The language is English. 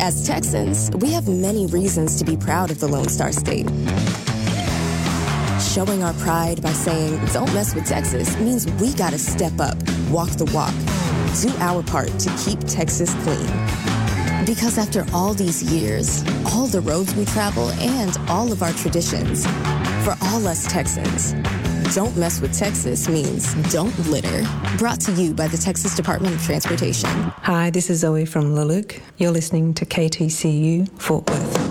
As Texans, we have many reasons to be proud of the Lone Star State. Showing our pride by saying, don't mess with Texas, means we gotta step up, walk the walk, do our part to keep Texas clean. Because after all these years, all the roads we travel, and all of our traditions, for all us Texans, don't mess with Texas means don't litter. Brought to you by the Texas Department of Transportation. Hi, this is Zoe from Luluk. You're listening to KTCU Fort Worth.